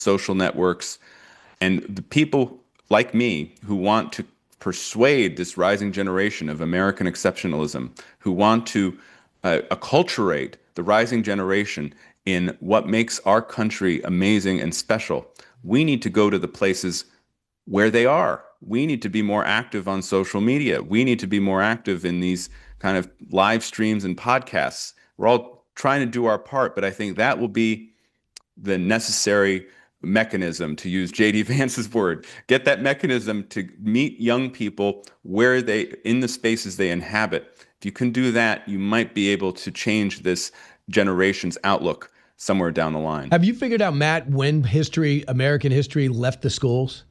social networks. And the people like me who want to persuade this rising generation of American exceptionalism, who want to acculturate the rising generation in what makes our country amazing and special, we need to go to the places where they are. We need to be more active on social media. We need to be more active in these kind of live streams and podcasts. We're all trying to do our part, but I think that will be the necessary mechanism, to use J.D. Vance's word. Get that mechanism to meet young people where they, in the spaces they inhabit. If you can do that, you might be able to change this generation's outlook somewhere down the line. Have you figured out, Matt, when American history left the schools?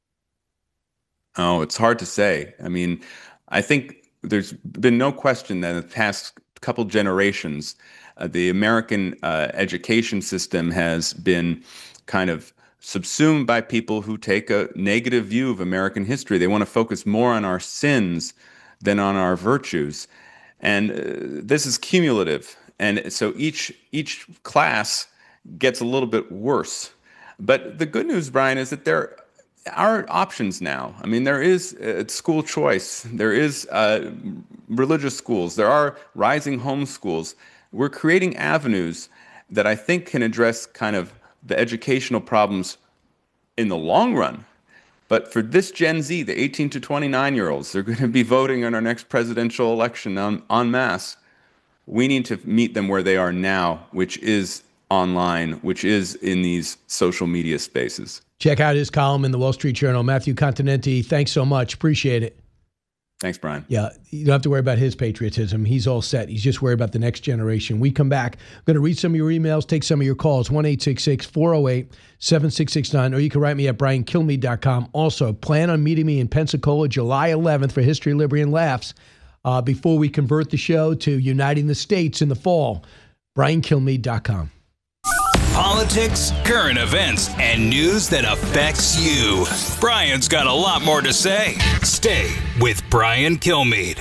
Oh, it's hard to say. I mean, I think there's been no question that in the past couple generations, the American education system has been kind of subsumed by people who take a negative view of American history. They want to focus more on our sins than on our virtues. And this is cumulative. And so each class gets a little bit worse. But the good news, Brian, is that there are options now. I mean, there is school choice. There is religious schools. There are rising home schools. We're creating avenues that I think can address kind of the educational problems in the long run. But for this Gen Z, the 18 to 29-year-olds, they're going to be voting in our next presidential election en masse. We need to meet them where they are now, which is online, which is in these social media spaces. Check out his column in the Wall Street Journal. Matthew Continenti, thanks so much. Appreciate it. Thanks, Brian. Yeah, you don't have to worry about his patriotism. He's all set. He's just worried about the next generation. We come back. I'm going to read some of your emails, take some of your calls, 1-866-408-7669, or you can write me at briankilmeade.com. Also, plan on meeting me in Pensacola July 11th for History, Liberty, and Laughs before we convert the show to Uniting the States in the fall. briankilmeade.com. Politics, current events, and news that affects you. Brian's got a lot more to say. Stay with Brian Kilmeade.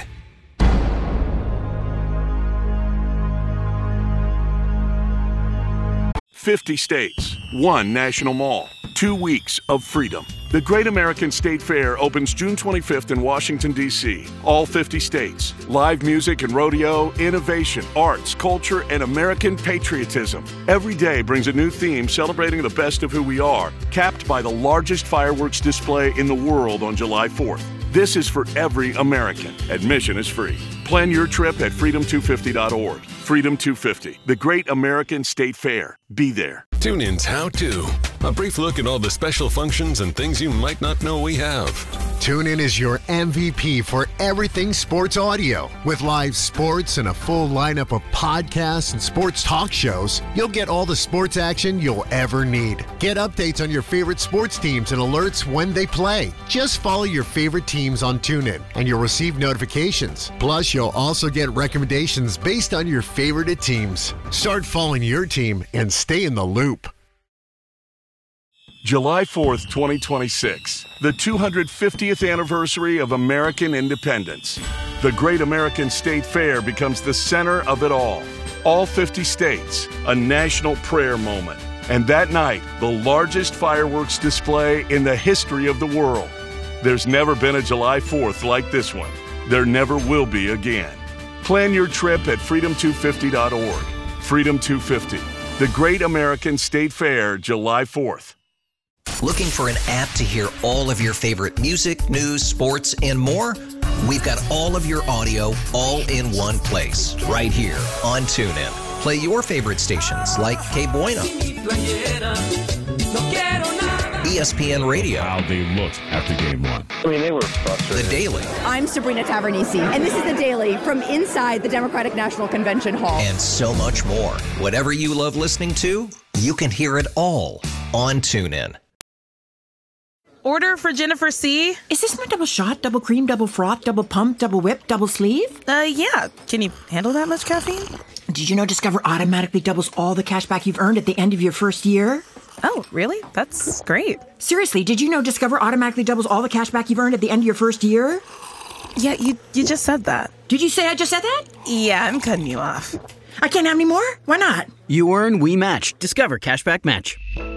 50 states, 1 national mall, 2 weeks of freedom. The Great American State Fair opens June 25th in Washington, D.C. All 50 states. Live music and rodeo, innovation, arts, culture, and American patriotism. Every day brings a new theme celebrating the best of who we are, capped by the largest fireworks display in the world on July 4th. This is for every American. Admission is free. Plan your trip at freedom250.org. Freedom 250, the Great American State Fair. Be there. TuneIn's How To. A brief look at all the special functions and things you might not know we have. TuneIn is your MVP for everything sports audio. With live sports and a full lineup of podcasts and sports talk shows, you'll get all the sports action you'll ever need. Get updates on your favorite sports teams and alerts when they play. Just follow your favorite teams on TuneIn and you'll receive notifications. Plus, you'll also get recommendations based on your favorite teams. Start following your team and stay in the loop. July 4th, 2026, the 250th anniversary of American independence. The Great American State Fair becomes the center of it all. All 50 states, a national prayer moment. And that night, the largest fireworks display in the history of the world. There's never been a July 4th like this one. There never will be again. Plan your trip at freedom250.org. Freedom 250, the Great American State Fair, July 4th. Looking for an app to hear all of your favorite music, news, sports, and more? We've got all of your audio all in one place, right here on TuneIn. Play your favorite stations like Que Bueno, ESPN Radio. How they looked after game one. I mean, they were frustrated. The Daily. I'm Sabrina Tavernisi, and this is The Daily from inside the Democratic National Convention Hall. And so much more. Whatever you love listening to, you can hear it all on TuneIn. Order for Jennifer C. Is this my double shot, double cream, double froth, double pump, double whip, double sleeve? Yeah. Can you handle that much caffeine? Did you know Discover automatically doubles all the cash back you've earned at the end of your first year? Oh, really? That's great. Seriously, did you know Discover automatically doubles all the cash back you've earned at the end of your first year? Yeah, you just said that. Did you say I just said that? Yeah, I'm cutting you off. I can't have any more? Why not? You earn, we match. Discover Cashback Match.